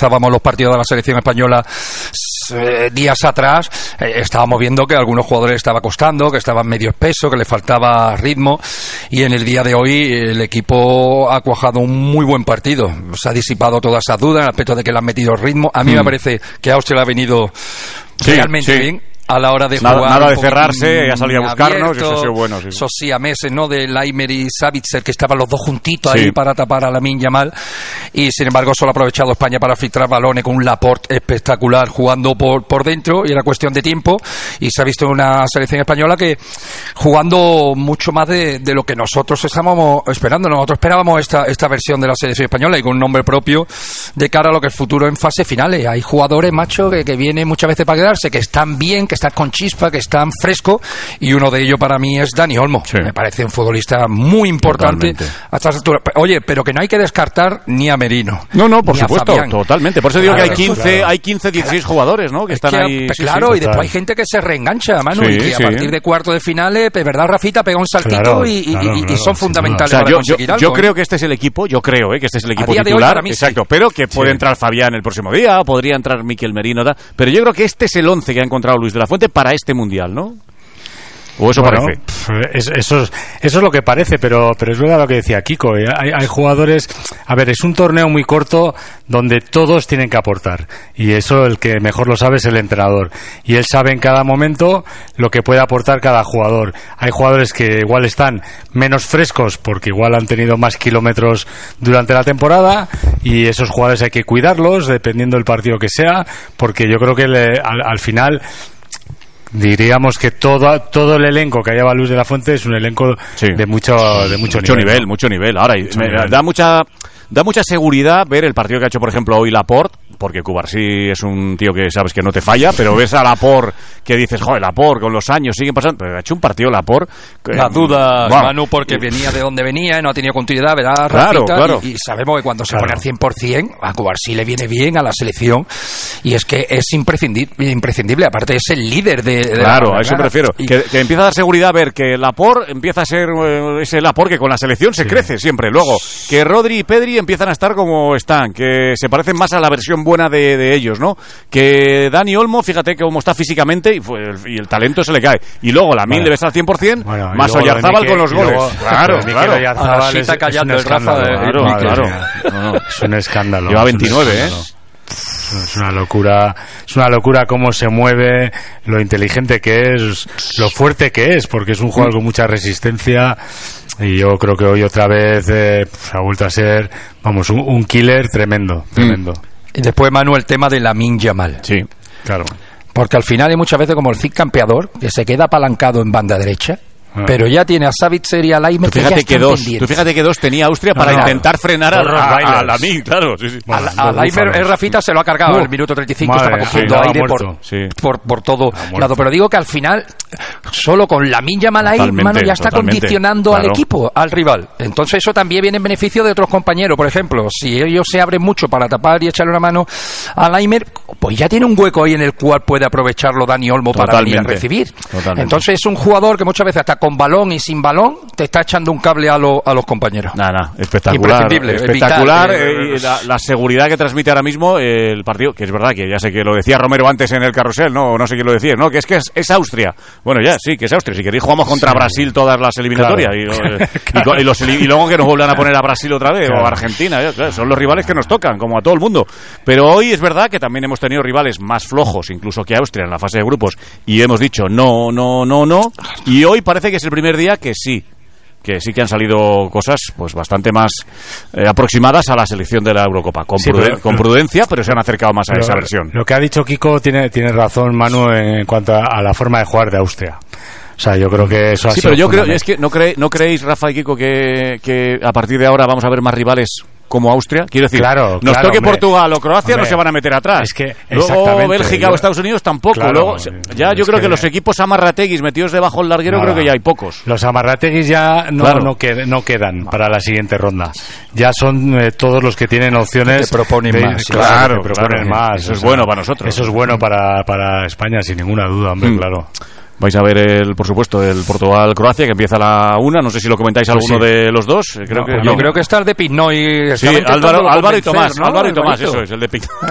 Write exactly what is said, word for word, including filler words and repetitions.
analizábamos los partidos de la selección española eh, días atrás, eh, estábamos viendo que a algunos jugadores les estaba costando, que estaban medio espeso, que les faltaba ritmo, y en el día de hoy el equipo ha cuajado un muy buen partido. Se ha disipado todas esas dudas en el aspecto de que le han metido ritmo. A mí mm. me parece que Austria le ha venido sí, realmente sí. bien a la hora de nada, jugar. Nada de cerrarse, ha salido a buscarnos, abierto, y eso ha sido bueno. Sí. Esos siameses, ¿no? De Laimer y Savitzer, que estaban los dos juntitos sí. ahí para tapar a Lamine Yamal, y sin embargo solo ha aprovechado España para filtrar balones con un Laporte espectacular jugando por, por dentro, y era cuestión de tiempo, y se ha visto una selección española que jugando mucho más de, de lo que nosotros estábamos esperando. Nosotros esperábamos esta, esta versión de la selección española y con un nombre propio de cara a lo que es futuro en fase finales. Hay jugadores, macho, que, que vienen muchas veces para quedarse, que están bien, que están con chispa, que están frescos, y uno de ellos para mí es Dani Olmo. Sí. Me parece un futbolista muy importante totalmente. A estas alturas. Oye, pero que no hay que descartar ni a Merino. No, no, por supuesto, totalmente. Por eso digo claro, que hay quince, claro. hay quince, dieciséis claro. jugadores, ¿no? Que es están que, ahí. Pues, sí, claro, sí, y después hay gente que se reengancha, Manu, sí, y que sí. a partir de cuarto de finales, pues, ¿verdad, Rafita? Pega un saltito claro, y, y, claro, y, claro, y son fundamentales o sea, para yo, conseguir yo, algo. Yo ¿eh? creo que este es el equipo, yo creo, ¿eh? que este es el equipo titular, hoy, exacto, sí. pero que puede sí. entrar Fabián el próximo día, podría entrar Mikel Merino, da, pero yo creo que este es el once que ha encontrado Luis de la Fuente para este mundial, ¿no? ¿O eso bueno, parece? Es, eso, es, eso es lo que parece, pero, pero es verdad lo que decía Kiko. ¿eh? Hay, hay jugadores... A ver, es un torneo muy corto donde todos tienen que aportar. Y eso el que mejor lo sabe es el entrenador. Y él sabe en cada momento lo que puede aportar cada jugador. Hay jugadores que igual están menos frescos porque igual han tenido más kilómetros durante la temporada, y esos jugadores hay que cuidarlos dependiendo del partido que sea, porque yo creo que le, al, al final... diríamos que todo todo el elenco que lleva Luis de la Fuente es un elenco sí. de mucho de mucho, mucho nivel, nivel ¿no? mucho nivel. Ahora mucho me, nivel. da mucha da mucha seguridad ver el partido que ha hecho, por ejemplo, hoy Laporte, porque Cubarsí es un tío que sabes que no te falla, pero ves a Laporte que dices, joder, Laporte con los años siguen pasando, pero ha hecho un partido Laporte. Las dudas, wow. Manu, porque venía de donde venía y no ha tenido continuidad, ¿verdad, claro, Rafita? claro. Y, y sabemos que cuando se claro. pone al cien por ciento, a Cubarsí le viene bien a la selección, y es que es imprescindible, imprescindible. Aparte es el líder de, de claro, la a eso me refiero. Y... Que, que empieza a dar seguridad ver que Laporte empieza a ser eh, ese Laporte que con la selección se sí. crece siempre. Luego, que Rodri y Pedri empiezan a estar como están, que se parecen más a la versión buena de, de ellos, ¿no? Que Dani Olmo, fíjate cómo está físicamente y, fue, y el talento se le cae. Y luego Lamine bueno. debe estar al cien por ciento, bueno, más Oyarzábal con los goles. Luego, claro, claro. Ahora sí está callando el Rafa. De, claro, de claro. No, no. Es un escándalo. Lleva veintinueve, ¿eh? Es una locura, es una locura cómo se mueve, lo inteligente que es, lo fuerte que es, porque es un jugador con mucha resistencia, y yo creo que hoy otra vez eh, pues ha vuelto a ser, vamos, un, un killer tremendo, tremendo. Y después, Manu, el tema de Lamine Yamal. Sí, claro. Porque al final hay muchas veces como el Cid campeador, que se queda apalancado en banda derecha. Ah. Pero ya tiene a Savitzer y a Laimer que ya que dos, Tú fíjate que dos tenía Austria para no, no, intentar frenar a, a, a Lamine, claro. Sí, sí. Bueno, a, a Laimer, el Rafita se lo ha cargado en el minuto treinta y cinco, madre, estaba cogiendo sí, aire por, sí. por, por todo lado. Pero digo que al final, solo con Lamine Yamal ahí, mano, ya está condicionando claro. al equipo, al rival. Entonces eso también viene en beneficio de otros compañeros. Por ejemplo, si ellos se abren mucho para tapar y echarle una mano a Laimer, pues ya tiene un hueco ahí en el cual puede aprovecharlo Dani Olmo totalmente. Para venir a recibir. Totalmente. Entonces es un jugador que muchas veces hasta con balón y sin balón te está echando un cable a, lo, a los compañeros. Nada, nada, espectacular. Espectacular vital, eh, la, la seguridad que transmite ahora mismo el partido, que es verdad que ya sé que lo decía Romero antes en el carrusel, no no sé quién lo decía, no, que es que es, es Austria. Bueno, ya, sí, que es Austria. Si queréis jugamos contra sí. Brasil todas las eliminatorias claro. y, claro. y, y, los, y luego que nos vuelvan a poner a Brasil otra vez claro. o a Argentina, ya, claro, son los rivales que nos tocan, como a todo el mundo. Pero hoy es verdad que también hemos tenido rivales más flojos incluso que Austria en la fase de grupos, y hemos dicho no, no, no, no, y hoy parece que es el primer día que sí, que sí que han salido cosas pues bastante más eh, aproximadas a la selección de la Eurocopa, con, sí, pruden- pero, con prudencia, pero se han acercado más a esa versión. Lo que ha dicho Kiko tiene, tiene razón, Manu, en cuanto a, a la forma de jugar de Austria. O sea, yo creo que eso ha sí, sido... Sí, pero yo creo, es que no, cree, no creéis, Rafa y Kiko, que, que a partir de ahora vamos a ver más rivales como Austria, quiero decir, claro, nos claro, toque hombre, Portugal o Croacia, hombre, no se van a meter atrás. Es que luego Bélgica yo, o Estados Unidos tampoco. Claro, luego, ya yo creo que, que los equipos amarrateguis metidos debajo del larguero no, creo que ya hay pocos. Los amarrateguis ya no, claro. no, qued, no quedan para la siguiente ronda. Ya son eh, todos los que tienen opciones. Que proponen de, más. Claro, que proponen claro, más. Eso es sea, bueno para nosotros. Eso es bueno para, para España, sin ninguna duda, hombre, mm. claro. Vais a ver, el, por supuesto, el Portugal-Croacia, que empieza a la una. No sé si lo comentáis alguno sí. de los dos. Creo no, que, yo no. creo que está el de Piznoy. Sí, Álvaro, Álvaro y Tomás. ¿No? Álvaro y Tomás, eso es, el de Piznoy.